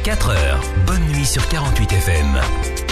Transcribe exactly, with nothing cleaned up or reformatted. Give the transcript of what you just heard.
quatre heures, bonne nuit sur quarante-huit F M.